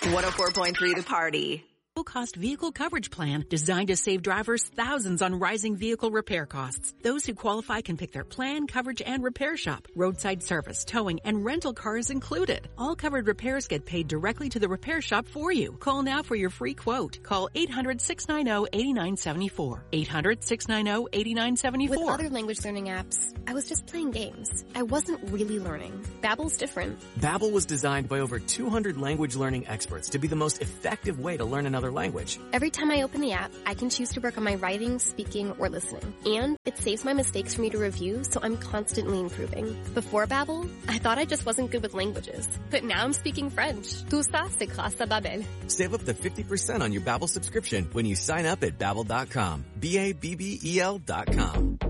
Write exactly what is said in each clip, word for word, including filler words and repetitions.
one oh four point three The Party. Low-cost vehicle coverage plan designed to save drivers thousands on rising vehicle repair costs. Those who qualify can pick their plan, coverage, and repair shop. Roadside service, towing, and rental cars included. All covered repairs get paid directly to the repair shop for you. Call now for your free quote. Call eight hundred, six nine zero, eight nine seven four. eight hundred, six nine zero, eight nine seven four. With other language learning apps, I was just playing games. I wasn't really learning. Babbel's different. Babbel was designed by over two hundred language learning experts to be the most effective way to learn another language. Every time I open the app, I can choose to work on my writing, speaking, or listening. And it saves my mistakes for me to review, so I'm constantly improving. Before Babbel, I thought I just wasn't good with languages. But now I'm speaking French. Tout ça, c'est grâce à Babbel. Save up to fifty percent on your Babbel subscription when you sign up at Babbel dot com. B A B B E L dot com.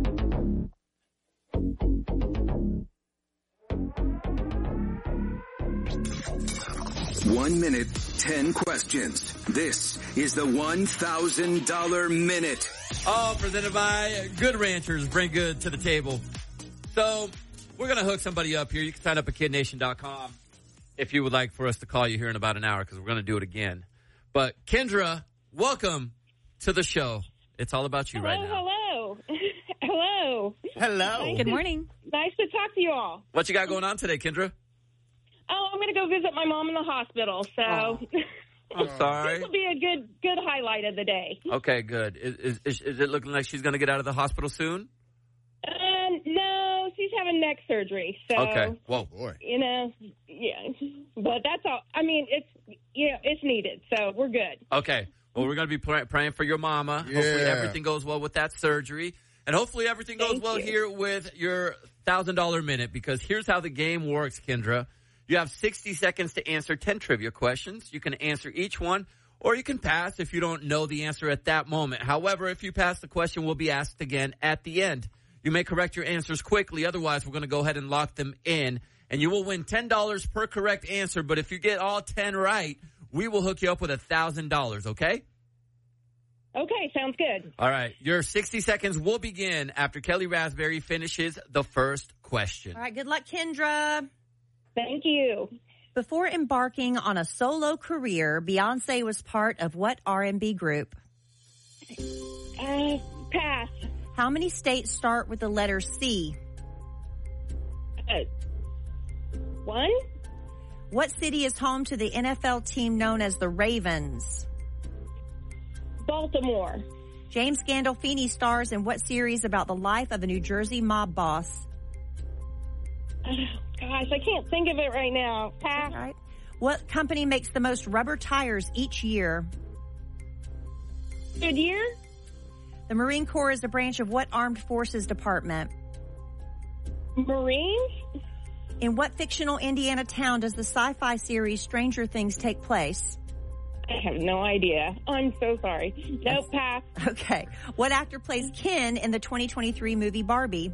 One minute, ten questions. This is the one thousand dollars Minute. All presented by Good Ranchers. Bring good to the table. So we're going to hook somebody up here. You can sign up at kid nation dot com if you would like for us to call you here in about an hour because we're going to do it again. But Kendra, welcome to the show. It's all about you hello, right now. Hello. Hello. Hello. Nice Good to, morning. Nice to talk to you all. What you got going on today, Kendra? Oh, I'm going to go visit my mom in the hospital, so Oh. I'm sorry. This will be a good good highlight of the day. Okay, good. Is, is, is it looking like she's going to get out of the hospital soon? Um, no, she's having neck surgery, so Okay. Whoa, boy. you know, yeah. But that's all. I mean, it's yeah, it's needed, so we're good. Okay. Well, we're going to be pray- praying for your mama. Yeah. Hopefully everything goes well with that surgery. And hopefully everything goes Thank well you. here with your one thousand dollars Minute, because here's how the game works, Kendra. You have sixty seconds to answer ten trivia questions. You can answer each one, or you can pass if you don't know the answer at that moment. However, if you pass, the question will be asked again at the end. You may correct your answers quickly. Otherwise, we're going to go ahead and lock them in. And you will win ten dollars per correct answer. But if you get all ten right, we will hook you up with one thousand dollars, okay? Okay, sounds good. All right. Your sixty seconds will begin after Kelly Raspberry finishes the first question. All right, good luck, Kendra. Thank you. Before embarking on a solo career, Beyonce was part of what R and B group? Uh, pass. How many states start with the letter C? Uh, one? What city is home to the N F L team known as the Ravens? Baltimore. James Gandolfini stars in what series about the life of a New Jersey mob boss? Oh, gosh, I can't think of it right now. Pass. All right. What company makes the most rubber tires each year? Goodyear? The Marine Corps is a branch of what armed forces department? Marines? In what fictional Indiana town does the sci-fi series Stranger Things take place? I have no idea. I'm so sorry. Nope, pass. Okay. What actor plays Ken in the twenty twenty-three movie Barbie?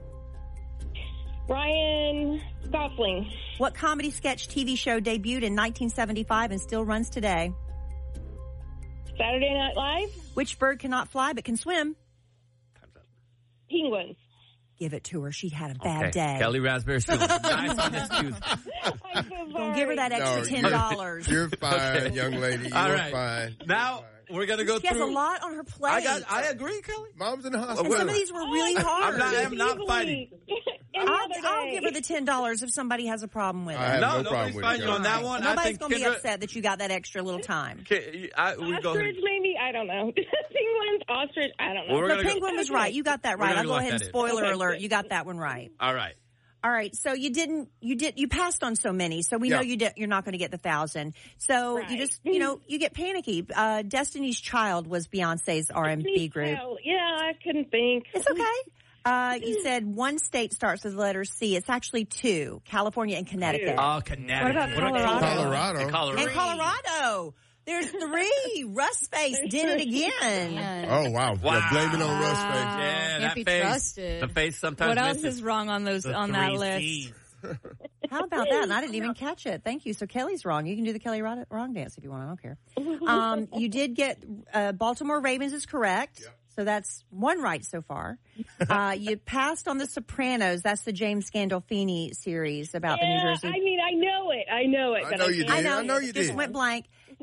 Ryan Gosling. What comedy sketch T V show debuted in nineteen seventy-five and still runs today? Saturday Night Live? Which bird cannot fly but can swim? Penguins. Give it to her. She had a bad Okay. day. Kelly Raspberry feeling nice on this Tuesday. I'm so sorry. Don't give her that extra No, ten you're- dollars. You're fine, Okay. young lady. You're All right. fine. Now we're gonna go She has through. a lot on her plate. I got. I agree, Kelly. Mom's in the and hospital. some of these were really Oh, hard. I'm not- I'm not easily. fighting. Any I'll, other I'll day. give her the ten dollars if somebody has a problem with it. I have No, no nobody's problem with it. fighting you on Kelly. that one. I Nobody's think going to be Kendra- upset that you got that extra little time. Okay, I, we go ahead. Ostrich, maybe? I don't know. Penguins, ostrich, I don't know. Well, we're The gonna go- penguin was right. You got that We're right. gonna I'll go lock ahead and that in. spoiler Okay, alert. good. You got that one right. All right. All right. So you didn't, you did, you passed on so many. So we know Yeah. you did, you're not going to get the thousand. So Right. you just, you know, you get panicky. Uh, Destiny's Child was Beyonce's R and B group. Hell, yeah, I couldn't think. It's okay. Uh, you said one state starts with the letter C. It's actually two, California and Connecticut. Oh, Connecticut. What about Colorado? Colorado. And Colorado. And Colorado. There's three. Rustface did it again. Oh, wow. Wow. Yeah, blame it on Russ face. Yeah, Can't that be face. trusted. The face sometimes. What else misses is wrong on those the on that three list? C's. How about that? And I didn't even catch it. Thank you. So Kelly's wrong. You can do the Kelly Rod- wrong dance if you want. I don't care. Um, you did get uh, Baltimore Ravens is correct. Yep. So that's one right so far. Uh, you passed on The Sopranos. That's the James Gandolfini series about the New Yeah, Jersey. I mean, I know it. I know it. I but know you can't- did. I know. I know you just did. went blank.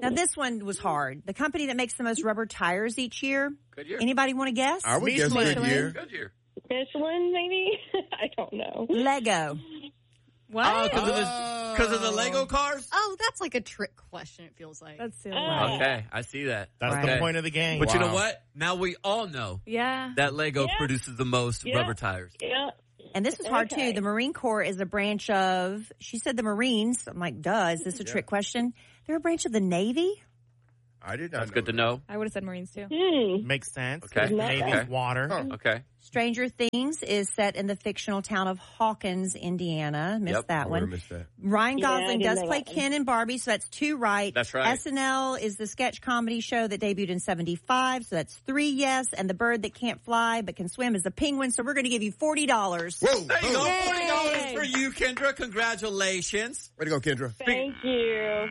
Now, this one was hard. The company that makes the most rubber tires each year. Good year. Anybody want to guess? I would guess Michelin. good year. Good year. Michelin, maybe? I don't know. Lego. What? Oh, because of, the- 'cause of the Lego cars? Oh, that's like a trick question, it feels like. That's silly. Uh, Okay, I see that. That's Right. the point of the game. But you know Wow. what? Now we all know Yeah. that Lego Yeah. produces the most Yeah. rubber tires. Yeah. And this is hard, Okay. too. The Marine Corps is a branch of, she said the Marines. I'm like, duh, is this a trick question? They're a branch of the Navy? I did not That's know good to that. know. I would have said Marines too. Hmm. Makes sense. Okay. Navy's Okay. water. Huh. Okay. Stranger Things is set in the fictional town of Hawkins, Indiana. Missed Yep. I that would have one. missed that. Ryan Yeah, I Gosling didn't does know play that one. Ken and Barbie, so that's two right. That's right. S N L is the sketch comedy show that debuted in seventy-five, so that's three yes. And the bird that can't fly but can swim is the penguin, so we're going to give you forty dollars. Whoa. There you go. boom. forty dollars for you, Kendra. Congratulations. Way to go, Kendra. Thank you.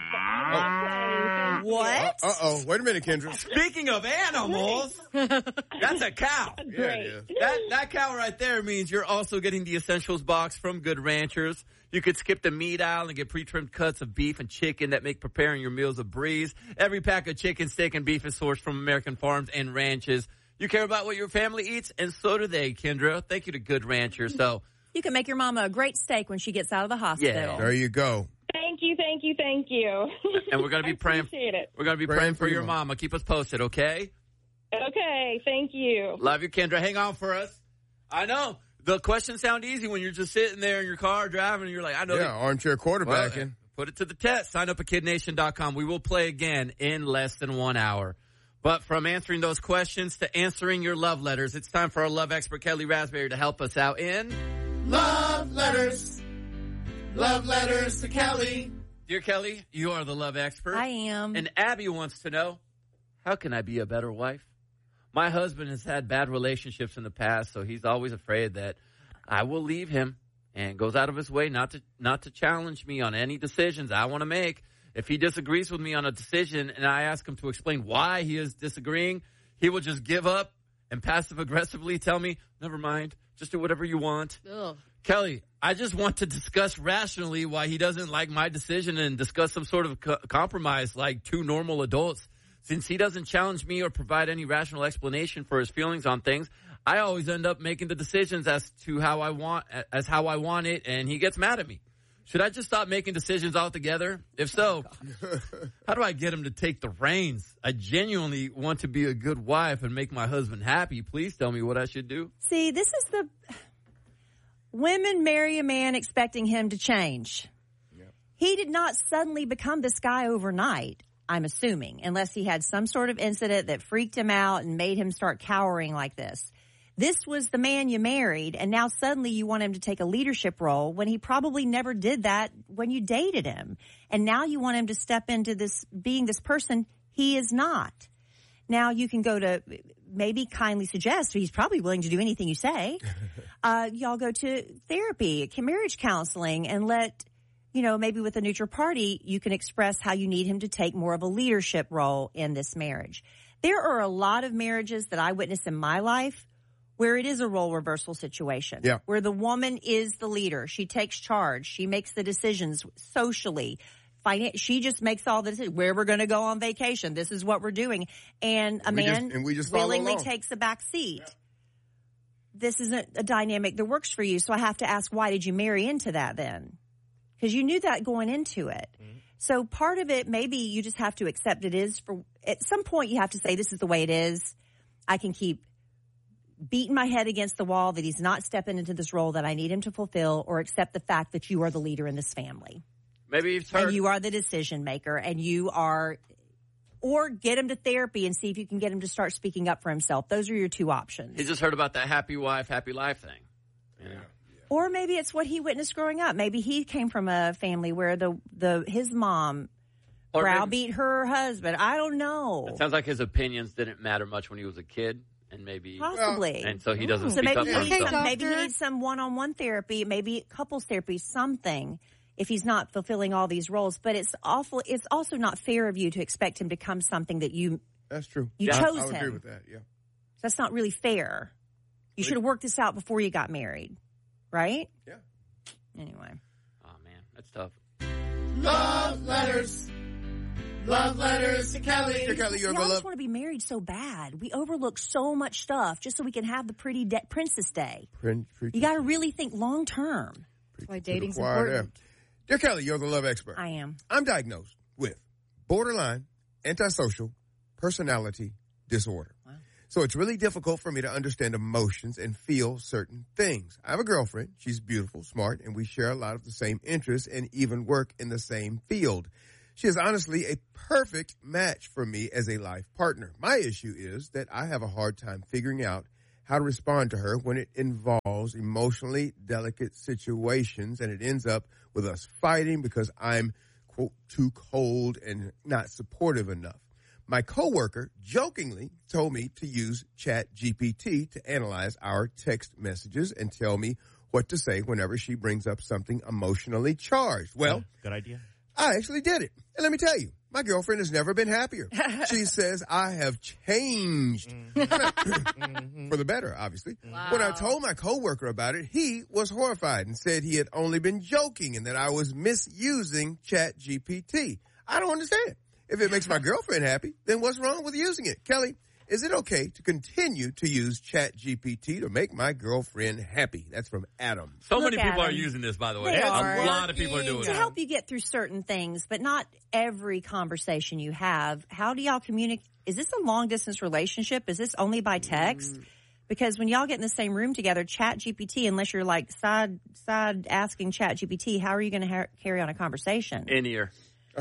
What? Uh-oh. Wait a minute, Kendra. Speaking of animals, that's a cow. Yeah, it Great. is. That that cow right there means you're also getting the Essentials box from Good Ranchers. You could skip the meat aisle and get pre-trimmed cuts of beef and chicken that make preparing your meals a breeze. Every pack of chicken, steak, and beef is sourced from American farms and ranches. You care about what your family eats, and so do they, Kendra. Thank you to Good Ranchers. So, You can make your mama a great steak when she gets out of the hospital. Yeah. There you go. Thank you, thank you, thank you. and we're gonna be I praying. appreciate it. We're gonna be praying, for your mama. Keep us posted, okay? Okay, thank you. Love you, Kendra. Hang on for us. I know the questions sound easy when you're just sitting there in your car driving, and you're like, I know. Yeah, that- armchair quarterbacking. Well, put it to the test. Sign up at kid nation dot com. We will play again in less than one hour. But from answering those questions to answering your love letters, it's time for our love expert, Kelly Raspberry, to help us out in Love Letters. Love Letters to Kelly. Dear Kelly, you are the love expert. I am. And Abby wants to know, how can I be a better wife? My husband has had bad relationships in the past, so he's always afraid that I will leave him, and goes out of his way not to not to challenge me on any decisions I want to make. If he disagrees with me on a decision and I ask him to explain why he is disagreeing, he will just give up and passive-aggressively tell me, never mind, just do whatever you want. Ugh. Kelly, I just want to discuss rationally why he doesn't like my decision and discuss some sort of co- compromise like two normal adults. Since he doesn't challenge me or provide any rational explanation for his feelings on things, I always end up making the decisions as to how I want, as how I want it, and he gets mad at me. Should I just stop making decisions altogether? If so, how do I get him to take the reins? I genuinely want to be a good wife and make my husband happy. Please tell me what I should do. See, this is the women marry a man expecting him to change. Yep. He did not suddenly become this guy overnight, I'm assuming, unless he had some sort of incident that freaked him out and made him start cowering like this. This was the man you married, and now suddenly you want him to take a leadership role when he probably never did that when you dated him. And now you want him to step into this, being this person he is not. Now you can go to, maybe kindly suggest, he's probably willing to do anything you say. uh, y'all go to therapy, marriage counseling, and let, you know, maybe with a neutral party, you can express how you need him to take more of a leadership role in this marriage. There are a lot of marriages that I witnessed in my life where it is a role reversal situation. Yeah. Where the woman is the leader. She takes charge. She makes the decisions socially. Finan- she just makes all the decisions. Where we're going to go on vacation. This is what we're doing. And a And we man just- and we just follow willingly along. takes a back seat. This isn't a dynamic that works for you. So I have to ask, why did you marry into that then? Because you knew that going into it. Mm-hmm. So part of it, maybe you just have to accept it is for, at some point you have to say, this is the way it is. I can keep beating my head against the wall that he's not stepping into this role that I need him to fulfill, or accept the fact that you are the leader in this family. Maybe you've heard. And you are the decision maker, and you are, or get him to therapy and see if you can get him to start speaking up for himself. Those are your two options. He just heard about that happy wife, happy life thing. Yeah. Or maybe it's what he witnessed growing up. Maybe he came from a family where the, the his mom Or maybe- browbeat her husband. I don't know. It sounds like his opinions didn't matter much when he was a kid, and maybe Possibly. and so he doesn't So speak maybe up he, for needs himself. some, maybe he needs some one-on-one therapy, maybe couples therapy, something, if he's not fulfilling all these roles. But it's awful. It's also not fair of you to expect him to become something that you That's true. you Yeah. chose I would him. agree with that, yeah. That's not really fair. You should have worked this out before you got married, right? Yeah. Anyway. Oh man, that's tough. Love letters. Love letters to Kelly. Dear Kelly, you're We the always love. want to be married so bad. We overlook so much stuff just so we can have the pretty de- princess day. Prin- You got to really think long term. That's why dating's to the choir important. there. Dear Kelly, you're the love expert. I am. I'm diagnosed with borderline, antisocial, personality disorder. Wow. So it's really difficult for me to understand emotions and feel certain things. I have a girlfriend. She's beautiful, smart, and we share a lot of the same interests and even work in the same field. She is honestly a perfect match for me as a life partner. My issue is that I have a hard time figuring out how to respond to her when it involves emotionally delicate situations, and it ends up with us fighting because I'm, quote, too cold and not supportive enough. My coworker jokingly told me to use Chat G P T to analyze our text messages and tell me what to say whenever she brings up something emotionally charged. Well, good idea. I actually did it. And let me tell you, my girlfriend has never been happier. She says I have changed Mm-hmm. for the better, obviously. Wow. When I told my coworker about it, he was horrified and said he had only been joking and that I was misusing Chat G P T. I don't understand. If it makes my girlfriend happy, then what's wrong with using it? Kelly, is it okay to continue to use Chat G P T to make my girlfriend happy? That's from Adam. So Look, many people Adam. are using this, by the way. They A are. lot of people are doing To it. help you get through certain things, but not every conversation you have. How do y'all communicate? Is this a long distance relationship? Is this only by text? Mm. Because when y'all get in the same room together, Chat G P T, unless you're like side side asking Chat G P T, how are you going to ha- carry on a conversation? In ear.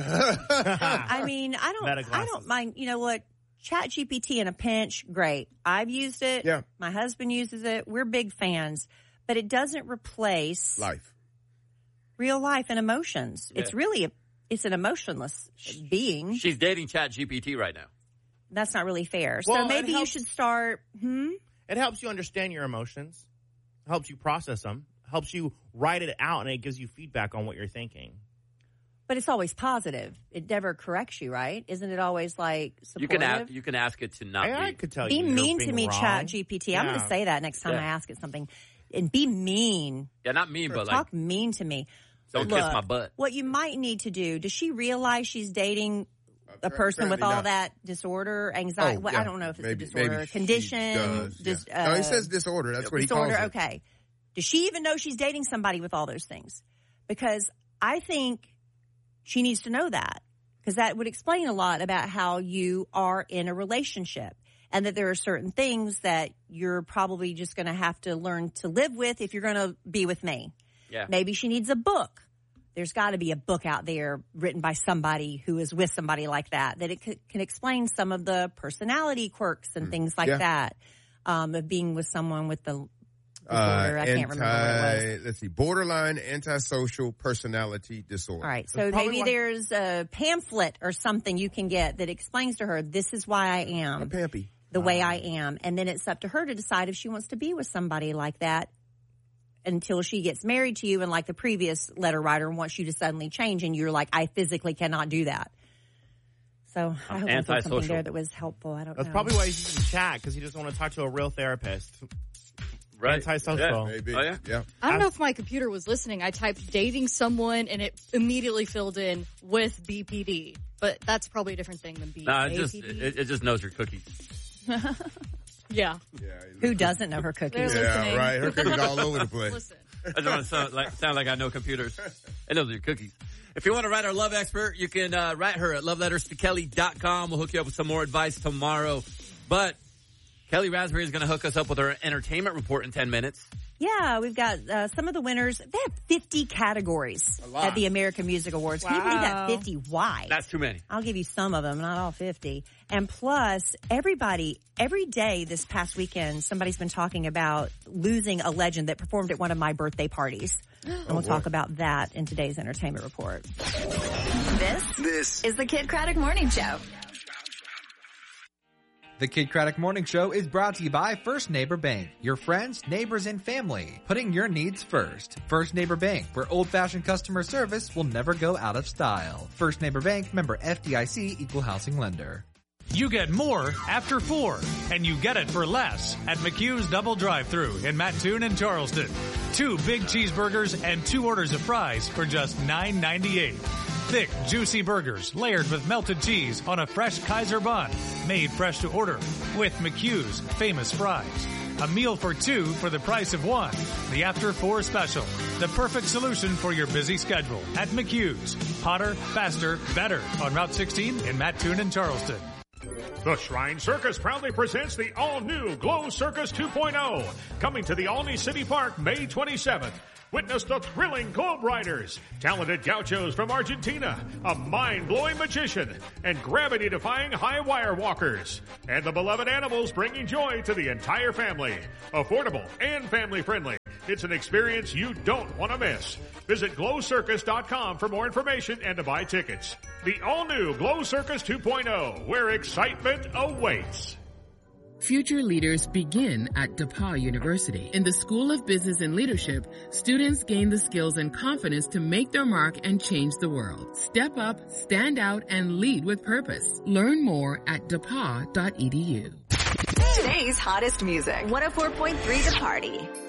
I mean, I don't, Meta I glasses. don't mind. You know what? Chat G P T in a pinch, great. I've used it. Yeah. My husband uses it. We're big fans, but it doesn't replace Life. real life and emotions. Yeah. It's really a, it's an emotionless being. She's dating Chat G P T right now. That's not really fair. Well, so it maybe you helps- should start. Hmm. It helps you understand your emotions, helps you process them, helps you write it out, and it gives you feedback on what you're thinking. But it's always positive. It never corrects you, right? Isn't it always like You supportive? can ask. You can ask it to not A I be. could tell be you. you're mean to being me, wrong. Chat G P T. I'm Yeah. going to say that next time Yeah. I ask it something. And be mean. Yeah, not mean, but like Talk mean to me. don't Look, kiss my butt. What you might need to do, does she realize she's dating a person with Apparently all not. that disorder, anxiety? Oh, well, yeah. I don't know if it's Maybe- a disorder, maybe she condition. does, dis- yeah. No, he uh, says disorder. That's what he disorder. calls it. Okay. Does she even know she's dating somebody with all those things? Because I think she needs to know that, because that would explain a lot about how you are in a relationship, and that there are certain things that you're probably just going to have to learn to live with if you're going to be with me. Yeah. Maybe she needs a book. There's got to be a book out there written by somebody who is with somebody like that, that it c- can explain some of the personality quirks and things like Yeah. that, um, of being with someone with the Uh, disorder. I can't remember what it was. Let's see, borderline antisocial personality disorder. All right, so That's probably maybe why- there's a pamphlet or something you can get that explains to her, this is why I A am pampy. the way I am. And then it's up to her to decide if she wants to be with somebody like that until she gets married to you, and like the previous letter writer wants you to suddenly change, and you're like, I physically cannot do that. So I I'm hope I said something antisocial. there that was helpful. I don't That's know. probably why he's using chat, because he doesn't want to talk to a real therapist. Right. Antisocial. Maybe. Oh, yeah? Yeah. I don't know if my computer was listening. I typed dating someone and it immediately filled in with B P D. But that's probably a different thing than B P D. No, it just it, it just knows your cookies. yeah. Yeah. Who doesn't know her cookies? They're Yeah, listening. right. Her cookies all over the place. Listen. I just want to sound like, sound like I know computers. I know your cookies. If you want to write our love expert, you can uh, write her at love letters to kelly dot com. We'll hook you up with some more advice tomorrow. But Kelly Raspberry is going to hook us up with her entertainment report in ten minutes. Yeah, we've got uh, some of the winners. They have fifty categories lot. at the American Music Awards. Can you believe that? Wow. fifty? Why? That's too many. I'll give you some of them, not all fifty. And plus, everybody, every day this past weekend, somebody's been talking about losing a legend that performed at one of my birthday parties. And we'll boy. talk about that in today's entertainment report. This This is the Kid Craddock Morning Show. The Kid Craddock Morning Show is brought to you by First Neighbor Bank. Your friends, neighbors, and family. Putting your needs first. First Neighbor Bank, where old-fashioned customer service will never go out of style. First Neighbor Bank, member F D I C, equal housing lender. You get more after four, and you get it for less at McHugh's Double Drive-Thru in Mattoon and Charleston. Two big cheeseburgers and two orders of fries for just nine ninety-eight. Thick, juicy burgers layered with melted cheese on a fresh Kaiser bun, made fresh to order, with McHugh's famous fries. A meal for two for the price of one. The After Four Special. The perfect solution for your busy schedule at McHugh's. Hotter, faster, better on Route sixteen in Mattoon and Charleston. The Shrine Circus proudly presents the all-new Glow Circus two point oh, coming to the Alney City Park May twenty-seventh. Witness the thrilling Globe Riders, talented gauchos from Argentina, a mind-blowing magician, and gravity-defying high wire walkers. And the beloved animals bringing joy to the entire family. Affordable and family-friendly. It's an experience you don't want to miss. Visit glow circus dot com for more information and to buy tickets. The all-new Glow Circus two point oh, where excitement awaits. Future leaders begin at DePauw University. In the School of Business and Leadership, students gain the skills and confidence to make their mark and change the world. Step up, stand out, and lead with purpose. Learn more at D E P A W dot E D U. Today's hottest music. one oh four point three The Party.